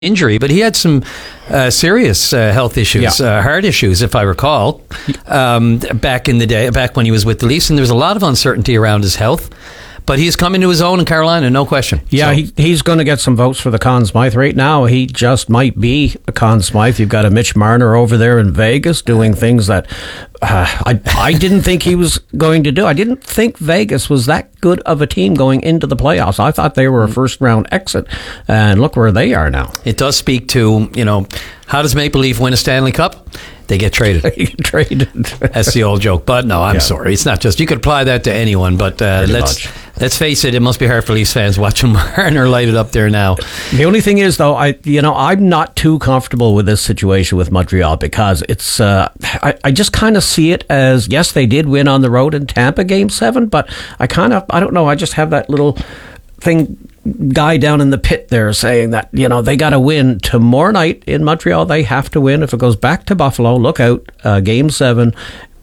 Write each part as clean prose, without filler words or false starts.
injury, but he had some serious health issues, heart issues, if I recall, back in the day, back when he was with the Leafs, and there was a lot of uncertainty around his health. But he's coming to his own in Carolina, no question. Yeah, so he's going to get some votes for the Conn Smythe. Right now, he just might be a Conn Smythe. You've got a Mitch Marner over there in Vegas doing things that I didn't think he was going to do. I didn't think Vegas was that good of a team going into the playoffs. I thought they were a first-round exit, and look where they are now. It does speak to, how does Maple Leaf win a Stanley Cup? They get traded. That's the old joke. But no, I'm sorry. It's not just. You could apply that to anyone. But let's face it. It must be hard for Leafs fans watching Marner light it up there now. The only thing is, though, I'm not too comfortable with this situation with Montreal because it's. I just kind of see it as, yes, they did win on the road in Tampa Game 7, but I don't know. I just have that little guy down in the pit there saying that, they got to win tomorrow night in Montreal. They have to win. If it goes back to Buffalo, look out, Game 7,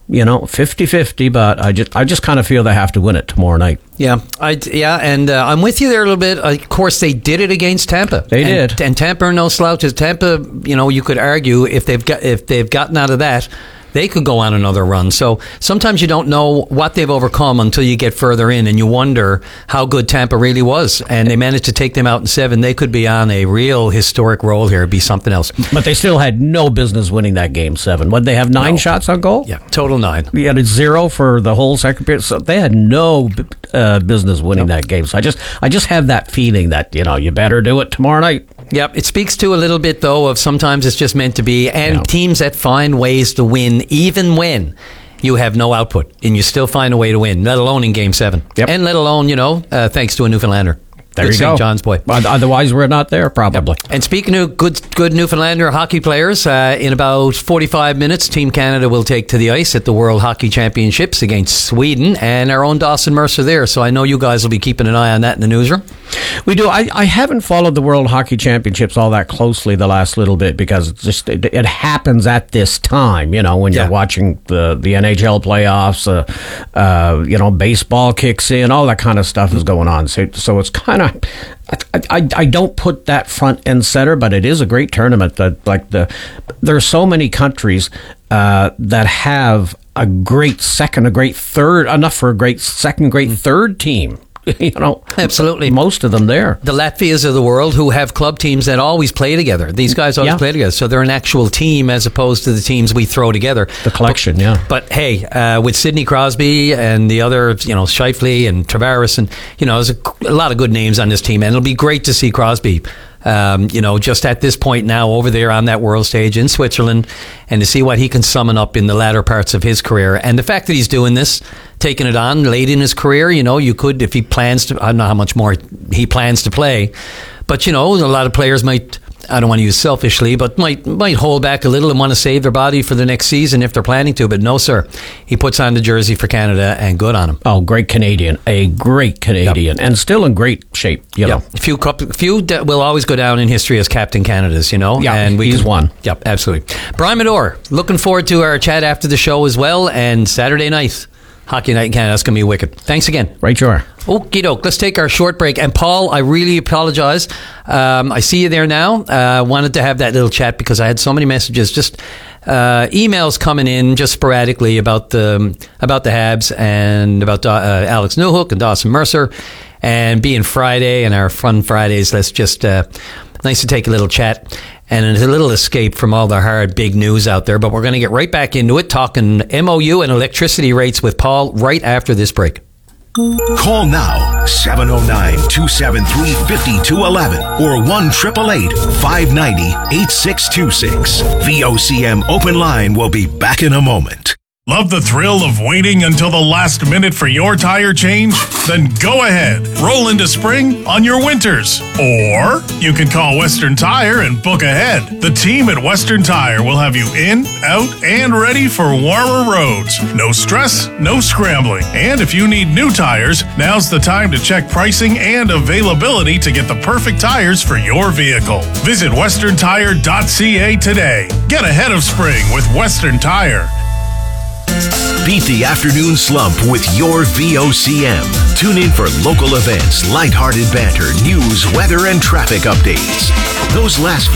50-50, but I just kind of feel they have to win it tomorrow night. Yeah, and I'm with you there a little bit. Of course, they did it against Tampa. They did. And Tampa are no slouches. Tampa, you could argue if they've gotten out of that, they could go on another run. So sometimes you don't know what they've overcome until you get further in, and you wonder how good Tampa really was. And they managed to take them out in 7. They could be on a real historic roll here. It'd be something else. But they still had no business winning that Game 7. What, they have 9 shots on goal? Yeah, total 9. Yeah, it's 0 for the whole second period. So they had no business winning that game. So I just have that feeling that, you better do it tomorrow night. Yep, it speaks to a little bit, though, of sometimes it's just meant to be, and teams that find ways to win, even when you have no output, and you still find a way to win, let alone in Game 7. Yep. And let alone, thanks to a Newfoundlander. There you go. St. John's boy. Otherwise, we're not there, probably. Yep. And speaking of good Newfoundlander hockey players, in about 45 minutes, Team Canada will take to the ice at the World Hockey Championships against Sweden, and our own Dawson Mercer there. So I know you guys will be keeping an eye on that in the newsroom. We do. I haven't followed the World Hockey Championships all that closely the last little bit because it happens at this time, when you're watching the NHL playoffs, baseball kicks in, all that kind of stuff is going on. So it's kind of, I don't put that front and center, but it is a great tournament. There are so many countries that have a great second, a great third, enough for a great second, great third team. Absolutely. Most of them there. The Latvias of the world who have club teams that always play together. These guys always play together. So they're an actual team as opposed to the teams we throw together. The collection, But hey, with Sidney Crosby and the other, Scheifele and Tavares, and, there's a lot of good names on this team. And it'll be great to see Crosby, just at this point now over there on that world stage in Switzerland, and to see what he can summon up in the latter parts of his career. And the fact that he's doing this, taking it on late in his career, you could, if he plans to, I don't know how much more he plans to play, but, a lot of players might, I don't want to use selfishly, but might hold back a little and want to save their body for the next season if they're planning to. But no, sir. He puts on the jersey for Canada, and good on him. Oh, great Canadian. A great Canadian. And still in great shape, A few will always go down in history as Captain Canada's, Yeah, and he's one. Yep, absolutely. Brian Medore, looking forward to our chat after the show as well. And Saturday night, Hockey Night in Canada, that's going to be wicked. Thanks again. Right, you are. Okie doke. Let's take our short break. And Paul, I really apologize. I see you there now. I wanted to have that little chat because I had so many messages, just emails coming in just sporadically about the Habs and about Alex Newhook and Dawson Mercer, and being Friday and our fun Fridays. Let's just nice to take a little chat and a little escape from all the hard big news out there. But we're going to get right back into it, talking MOU and electricity rates with Paul right after this break. Call now, 709-273-5211 or 1-888-590-8626. The OCM Open Line will be back in a moment. Love the thrill of waiting until the last minute for your tire change? Then go ahead, roll into spring on your winters. Or you can call Western Tire and book ahead. The team at Western Tire will have you in, out, and ready for warmer roads. No stress, no scrambling. And if you need new tires, now's the time to check pricing and availability to get the perfect tires for your vehicle. Visit westerntire.ca today. Get ahead of spring with Western Tire. Beat the afternoon slump with your VOCM. Tune in for local events, lighthearted banter, news, weather, and traffic updates. Those last